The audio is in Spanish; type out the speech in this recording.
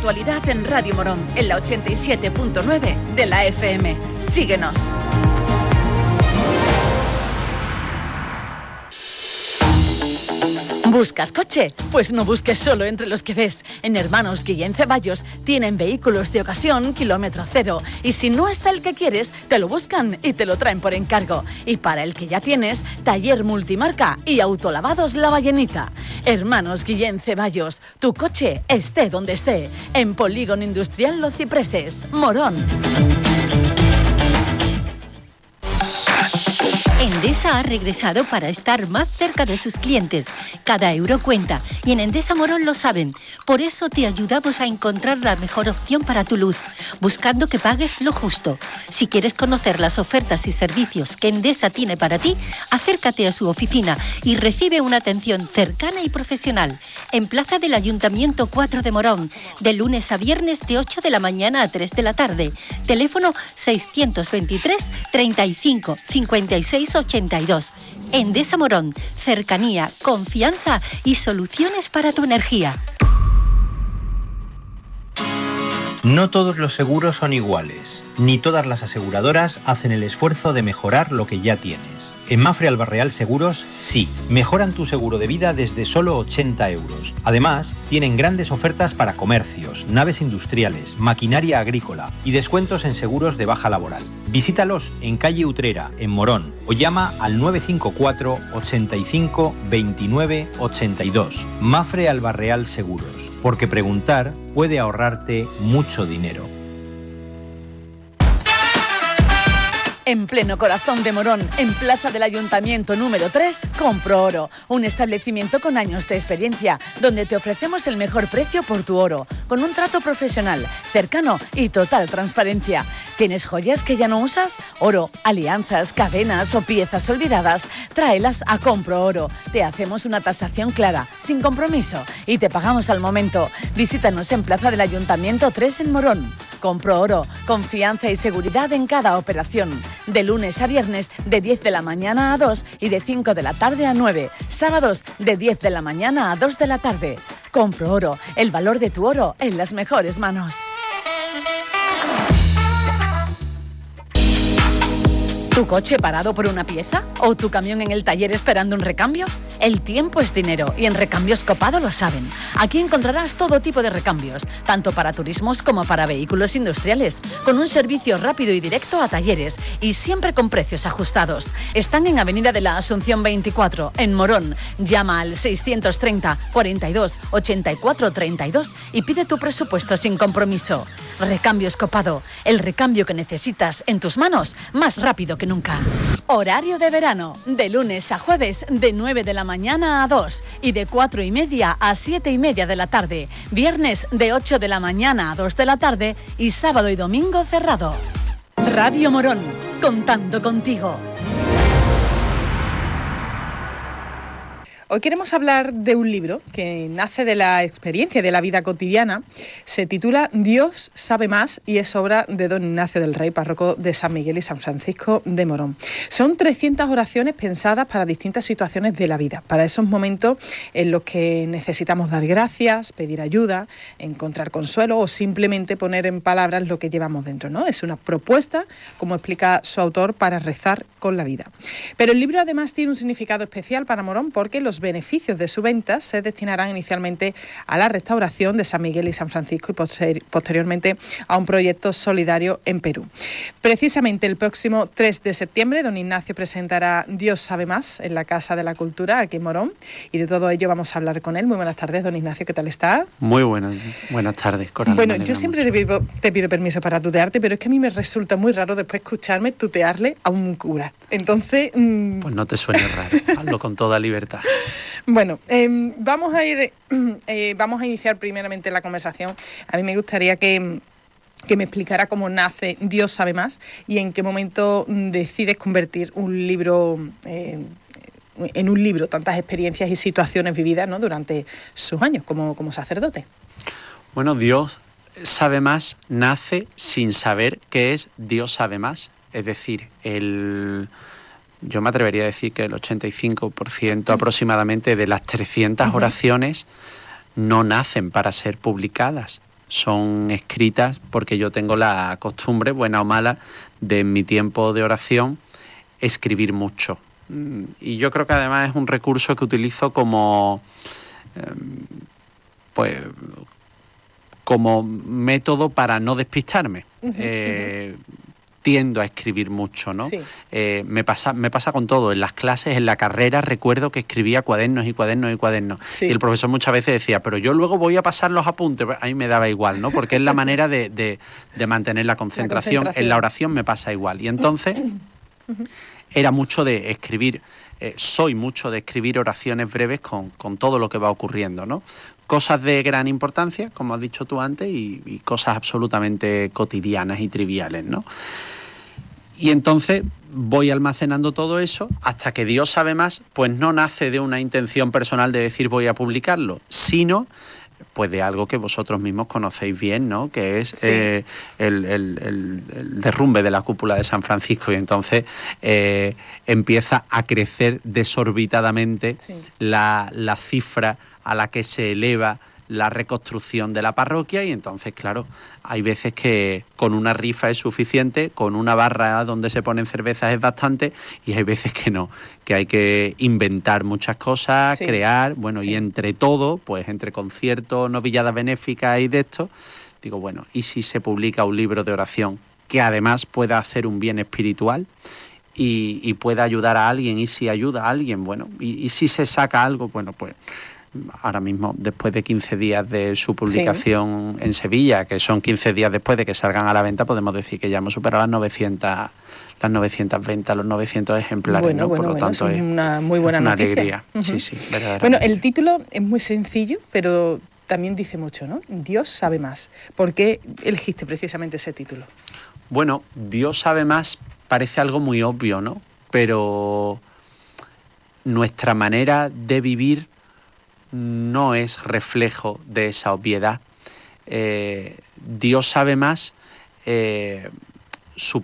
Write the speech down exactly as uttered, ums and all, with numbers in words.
actualidad en Radio Morón, en la ochenta y siete punto nueve de la F M. Síguenos. ¿Buscas coche? Pues no busques solo entre los que ves. En Hermanos Guillén Ceballos tienen vehículos de ocasión kilómetro cero. Y si no está el que quieres, te lo buscan y te lo traen por encargo. Y para el que ya tienes, taller multimarca y autolavados La Ballenita. Hermanos Guillén Ceballos, tu coche esté donde esté. En Polígono Industrial Los Cipreses, Morón. Endesa ha regresado para estar más cerca de sus clientes. Cada euro cuenta y en Endesa Morón lo saben. Por eso te ayudamos a encontrar la mejor opción para tu luz, buscando que pagues lo justo. Si quieres conocer las ofertas y servicios que Endesa tiene para ti, acércate a su oficina y recibe una atención cercana y profesional. En Plaza del Ayuntamiento cuatro de Morón, de lunes a viernes de ocho de la mañana a tres de la tarde. Teléfono seiscientos veintitrés, treinta y cinco, cincuenta y seis, ochenta y dos. Endesa Morón, cercanía, confianza y soluciones para tu energía. No todos los seguros son iguales, ni todas las aseguradoras hacen el esfuerzo de mejorar lo que ya tienes. En Mapfre Alba Real Seguros, sí, mejoran tu seguro de vida desde solo ochenta euros. Además, tienen grandes ofertas para comercios, naves industriales, maquinaria agrícola y descuentos en seguros de baja laboral. Visítalos en calle Utrera, en Morón, o llama al nueve cinco cuatro, ochenta y cinco, veintinueve, ochenta y dos. Mapfre Alba Real Seguros, porque preguntar puede ahorrarte mucho dinero. En pleno corazón de Morón, en Plaza del Ayuntamiento número tres, Compro Oro, un establecimiento con años de experiencia, donde te ofrecemos el mejor precio por tu oro, con un trato profesional, cercano y total transparencia. ¿Tienes joyas que ya no usas? Oro, alianzas, cadenas o piezas olvidadas, tráelas a Compro Oro. Te hacemos una tasación clara, sin compromiso, y te pagamos al momento. Visítanos en Plaza del Ayuntamiento tres en Morón. Compro Oro, confianza y seguridad en cada operación. De lunes a viernes, de diez de la mañana a dos y de cinco de la tarde a nueve. Sábados, de diez de la mañana a dos de la tarde. Compro Oro, el valor de tu oro en las mejores manos. ¿Tu coche parado por una pieza? ¿O tu camión en el taller esperando un recambio? El tiempo es dinero y en Recambios Copado lo saben. Aquí encontrarás todo tipo de recambios, tanto para turismos como para vehículos industriales, con un servicio rápido y directo a talleres y siempre con precios ajustados. Están en Avenida de la Asunción veinticuatro, en Morón. Llama al seiscientos treinta, cuarenta y dos, ochenta y cuatro, treinta y dos y pide tu presupuesto sin compromiso. Recambios Copado, el recambio que necesitas en tus manos más rápido que nunca. Horario de verano, de lunes a jueves de nueve de la mañana a dos y de cuatro y media a siete y media de la tarde. Viernes de ocho de la mañana a dos de la tarde y sábado y domingo cerrado. Radio Morón, contando contigo. Hoy queremos hablar de un libro que nace de la experiencia de la vida cotidiana. Se titula Dios sabe más y es obra de don Ignacio del Rey, párroco de San Miguel y San Francisco de Morón. Son trescientas oraciones pensadas para distintas situaciones de la vida, para esos momentos en los que necesitamos dar gracias, pedir ayuda, encontrar consuelo o simplemente poner en palabras lo que llevamos dentro, ¿no? Es una propuesta, como explica su autor, para rezar con la vida. Pero el libro además tiene un significado especial para Morón porque los beneficios de su venta se destinarán inicialmente a la restauración de San Miguel y San Francisco y poster- posteriormente a un proyecto solidario en Perú. Precisamente el próximo tres de septiembre, don Ignacio presentará Dios sabe más en la Casa de la Cultura aquí en Morón y de todo ello vamos a hablar con él. Muy buenas tardes, don Ignacio, ¿qué tal está? Muy buenas, buenas tardes, Coral. Bueno, yo siempre te pido, te pido permiso para tutearte, pero es que a mí me resulta muy raro después escucharme tutearle a un cura. Entonces... Mmm... Pues no te suene raro, hazlo con toda libertad. Bueno, eh, vamos a ir, eh, vamos a iniciar primeramente la conversación. A mí me gustaría que, que me explicara cómo nace Dios sabe más y en qué momento decides convertir un libro eh, en un libro, tantas experiencias y situaciones vividas, ¿no?, durante sus años como, como sacerdote. Bueno, Dios sabe más nace sin saber qué es Dios sabe más. Es decir, el... yo me atrevería a decir que el ochenta y cinco por ciento aproximadamente de las trescientas uh-huh. oraciones no nacen para ser publicadas. son escritas porque yo tengo la costumbre, buena o mala, de en mi tiempo de oración escribir mucho. Y yo creo que además es un recurso que utilizo como, eh, pues, como método para no despistarme. Uh-huh, eh, uh-huh. Tiendo a escribir mucho, ¿no? Sí. Eh, me pasa, me pasa con todo. En las clases, en la carrera, recuerdo que escribía cuadernos y cuadernos y cuadernos. Sí. Y el profesor muchas veces decía, pero yo luego voy a pasar los apuntes. A mí me daba igual, ¿no? Porque es la manera de, de, de mantener la concentración. la concentración. En la oración me pasa igual. Y entonces uh-huh. era mucho de escribir, eh, soy mucho de escribir oraciones breves con, con todo lo que va ocurriendo, ¿no? Cosas de gran importancia, como has dicho tú antes, y, y cosas absolutamente cotidianas y triviales, ¿no? Y entonces voy almacenando todo eso hasta que Dios sabe más, pues no nace de una intención personal de decir voy a publicarlo, sino pues de algo que vosotros mismos conocéis bien, ¿no? Que es sí. eh, el, el, el, el derrumbe de la cúpula de San Francisco, y entonces eh, empieza a crecer desorbitadamente sí. la, la cifra a la que se eleva la reconstrucción de la parroquia, y entonces, claro, hay veces que con una rifa es suficiente, con una barra donde se ponen cervezas es bastante, y hay veces que no, que hay que inventar muchas cosas, sí. crear, bueno, sí. y entre todo, pues entre conciertos, novilladas benéficas y de esto, digo, bueno, ¿y si se publica un libro de oración que además pueda hacer un bien espiritual y, y pueda ayudar a alguien? Y si ayuda a alguien, bueno, y, y si se saca algo, bueno, pues ahora mismo, después de quince días de su publicación sí. en Sevilla, que son quince días después de que salgan a la venta, podemos decir que ya hemos superado las novecientas, las novecientas ventas, los novecientos ejemplares, bueno, ¿no? Bueno, Por lo bueno, tanto, es una muy buena una noticia. alegría. Uh-huh. Sí, sí, verdaderamente. Bueno, el título es muy sencillo, pero también dice mucho, ¿no? Dios sabe más. ¿Por qué elegiste precisamente ese título? Bueno, Dios sabe más parece algo muy obvio, ¿no? Pero nuestra manera de vivir no es reflejo de esa obviedad. Eh, Dios sabe más, eh, su,